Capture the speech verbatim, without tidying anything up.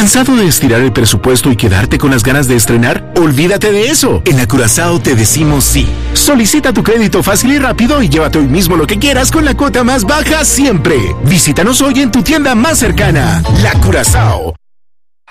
¿Cansado de estirar el presupuesto y quedarte con las ganas de estrenar? Olvídate de eso. En la Curazao te decimos sí. Solicita tu crédito fácil y rápido y llévate hoy mismo lo que quieras con la cuota más baja siempre. Visítanos hoy en tu tienda más cercana. La Curazao.